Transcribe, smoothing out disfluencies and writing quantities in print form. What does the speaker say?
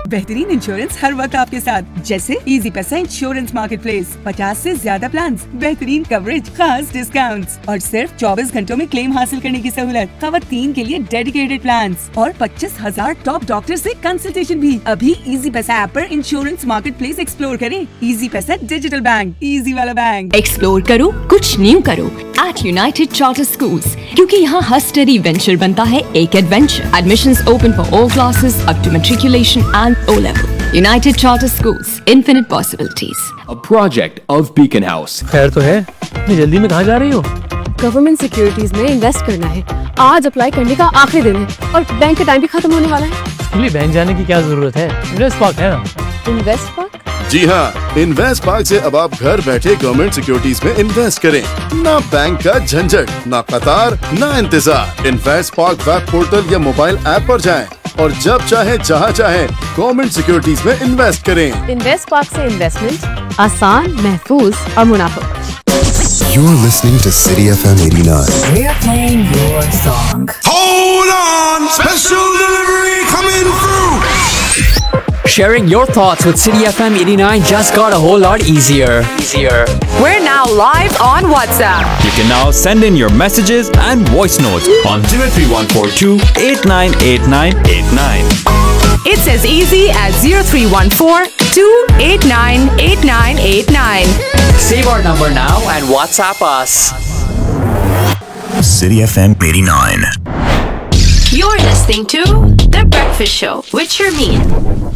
बेहतरीन इंश्योरेंस हर वक्त आपके साथ, जैसे इजी पैसा इंश्योरेंस मार्केट प्लेस, 50 से ज्यादा प्लान, बेहतरीन कवरेज, खास डिस्काउंट्स और सिर्फ 24 घंटों में क्लेम हासिल करने की सहूलत। खवातीन के लिए डेडिकेटेड प्लान और 25,000 टॉप डॉक्टर से कंसल्टेशन भी। अभी इजी पैसा ऐप पर इंश्योरेंस मार्केट प्लेस एक्सप्लोर करें। इजी पैसा डिजिटल बैंक, इजी वाला बैंक। एक्सप्लोर करो, कुछ न्यू करो at United Charter Schools, क्योंकि यहाँ हर स्टडी वेंचर बनता है एक adventure. Admissions open for all classes up to matriculation and O level. United Charter Schools, infinite possibilities. A project of Beacon House. खैर तो है, इतनी जल्दी में कहाँ जा रही हो? गवर्नमेंट सिक्योरिटीज में इन्वेस्ट करना है। आज अप्लाई करने का आखिरी दिन है और बैंक का टाइम भी खत्म होने वाला है। इसके लिए बैंक जाने की क्या जरूरत है? इन्वेस्ट पार्क है ना। Invest park? जी हाँ, इन्वेस्ट पार्क से अब आप घर बैठे गवर्नमेंट सिक्योरिटीज में इन्वेस्ट करें। ना बैंक का झंझट, ना कतार, ना इंतजार। इन्वेस्ट पार्क वेब पोर्टल या मोबाइल ऐप पर जाएं और जब चाहे जहाँ चाहे गवर्नमेंट सिक्योरिटीज में इन्वेस्ट करें। इन्वेस्ट पार्क से इन्वेस्टमेंट आसान, महफूज और मुनाफा। You're listening to City FM 89. We're playing your song. Hold on! Special delivery coming through! Sharing your thoughts with City FM 89 just got a whole lot easier. We're now live on WhatsApp. You can now send in your messages and voice notes on 03142 898989. It's as easy as 0314 289 8989. Save our number now and WhatsApp us. City FM 89. You're listening to The Breakfast Show with Sharmeen.